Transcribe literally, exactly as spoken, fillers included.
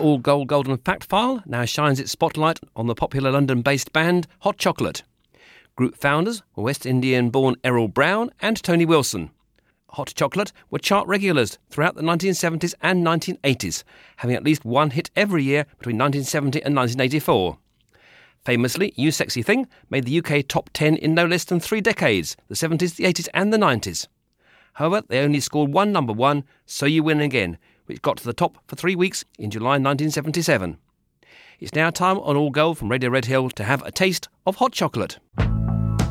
All Gold Golden Fact File now shines its spotlight on the popular London-based band Hot Chocolate. Group founders were West Indian-born Errol Brown and Tony Wilson. Hot Chocolate were chart regulars throughout the nineteen seventies and nineteen eighties, having at least one hit every year between nineteen seventy and nineteen eighty-four. Famously, You Sexy Thing made the U K top ten in no less than three decades, the seventies, the eighties and the nineties. However, they only scored one number one, So You Win Again, which got to the top for three weeks in July nineteen seventy-seven. It's now time on All Gold from Radio Red Hill to have a taste of Hot Chocolate.